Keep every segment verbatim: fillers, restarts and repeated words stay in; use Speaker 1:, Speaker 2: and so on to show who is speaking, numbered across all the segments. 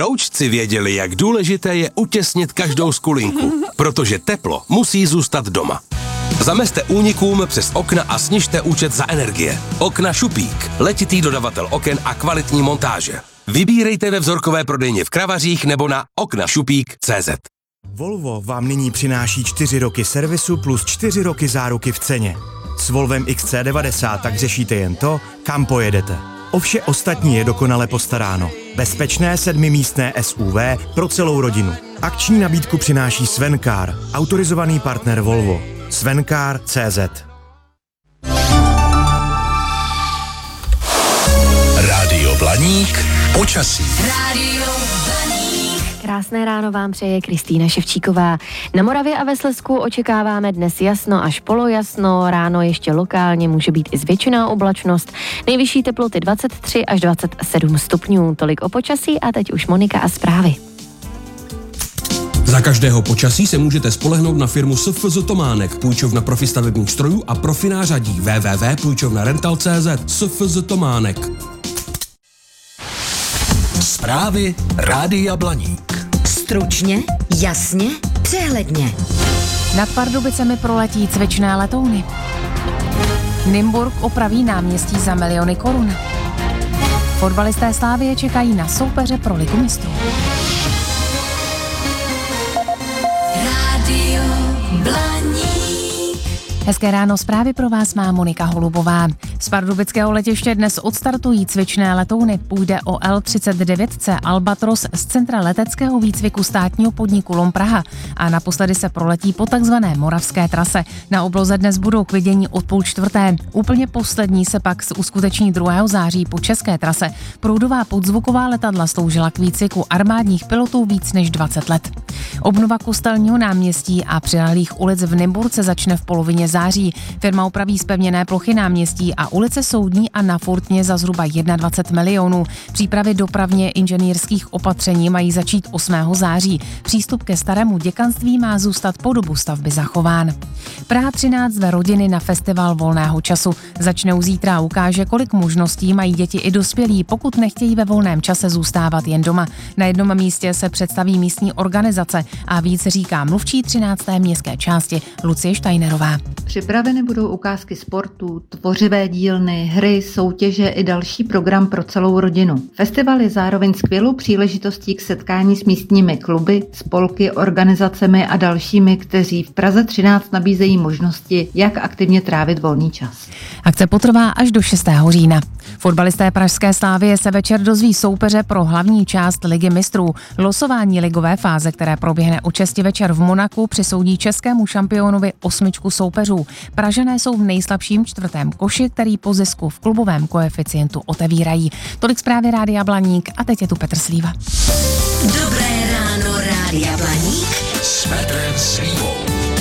Speaker 1: Broučci věděli, jak důležité je utěsnit každou skulinku, protože teplo musí zůstat doma. Zamezte únikům přes okna a snižte účet za energie. Okna Šupík, letitý dodavatel oken a kvalitní montáže. Vybírejte ve vzorkové prodejně v Kravařích nebo na okna šupík tečka cé zet.
Speaker 2: Volvo vám nyní přináší čtyři roky servisu plus čtyři roky záruky v ceně. S Volvem X C devadesát tak řešíte jen to, kam pojedete. O vše ostatní je dokonale postaráno. Bezpečné sedmimístné S U V pro celou rodinu. Akční nabídku přináší Svencar, autorizovaný partner Volvo. Svencar tečka cé zet.
Speaker 3: Rádio Blaník, počasí.
Speaker 4: Rádio Blaník.
Speaker 5: Krásné ráno vám přeje Kristýna Ševčíková. Na Moravě a ve Slezsku očekáváme dnes jasno až polojasno, ráno ještě lokálně může být i zvětšená oblačnost. Nejvyšší teploty dvacet tři až dvacet sedm stupňů. Tolik o počasí a teď už Monika a zprávy.
Speaker 6: Za každého počasí se můžete spolehnout na firmu S F Z Tománek, půjčovna profi stavebních strojů a profi nářadí. w w w tečka půjčovna rental tečka cé zet. S F Z Tománek.
Speaker 3: Zprávy Rádia Blaník.
Speaker 4: Stručně, jasně, přehledně.
Speaker 7: Nad Pardubicemi proletí cvičné letouny. Nymburk opraví náměstí za miliony korun. Fotbalisté Slávie čekají na soupeře pro Ligu mistrů.
Speaker 4: Rádio Blaník.
Speaker 7: Hezké ráno, zprávy pro vás má Monika Holubová. Z pardubického letiště dnes odstartují cvičné letouny. Půjde o L třicet devět C Albatros z centra leteckého výcviku státního podniku LOM Praha a naposledy se proletí po takzvané moravské trase. Na obloze dnes budou k vidění od půl čtvrté. Úplně poslední se pak uskuteční druhého září po české trase. Proudová podzvuková letadla sloužila k výcviku armádních pilotů víc než dvacet let. Obnova Kostelního náměstí a přilehlých ulic v Nymburce začne v polovině září. Firma upraví zpevněné plochy náměstí a ulice Soudní a na Furtně za zhruba dvacet jedna milionů. Přípravy dopravně inženýrských opatření mají začít osmého září. Přístup ke starému děkanství má zůstat po dobu stavby zachován. Praha třináct zve rodiny na festival volného času. Začnou zítra a ukáže, kolik možností mají děti i dospělí, pokud nechtějí ve volném čase zůstávat jen doma. Na jednom místě se představí místní organizace a víc říká mluvčí třinácté městské části Lucie Štajnerová.
Speaker 8: Připraveny budou ukázky sportu, tvořivé dílny, hry, soutěže i další program pro celou rodinu. Festival je zároveň skvělou příležitostí k setkání s místními kluby, spolky, organizacemi a dalšími, kteří v Praze třináct nabízejí možnosti, jak aktivně trávit volný čas.
Speaker 7: Akce potrvá až do šestého října. Fotbalisté pražské Slávie se večer dozví soupeře pro hlavní část Ligy mistrů. Losování ligové fáze, které proběhne o šesti večer v Monaku, přisoudí českému šampionovi osmičku soupeřů. Pražané jsou v nejslabším čtvrtém koši, který po zisku v klubovém koeficientu otevírají. Tolik zprávy Rádia Blaník a teď je tu Petr Slíva.
Speaker 4: Dobré ráno, Rádia Blaník.
Speaker 3: S Petrem Slívou.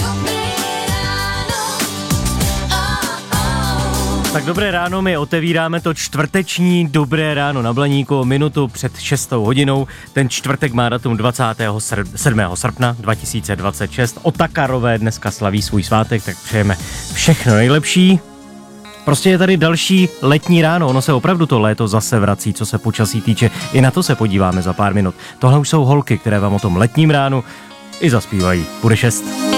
Speaker 9: Tak dobré ráno, my otevíráme to čtvrteční Dobré ráno na Blaníku minutu před šestou hodinou. Ten čtvrtek má datum dvacátého sedmého srpna dva tisíce dvacet šest. Otakarové dneska slaví svůj svátek, tak přejeme všechno nejlepší. Prostě je tady další letní ráno, ono se opravdu to léto zase vrací, co se počasí týče. I na to se podíváme za pár minut. Tohle už jsou holky, které vám o tom letním ránu i zaspívají. Bude šest.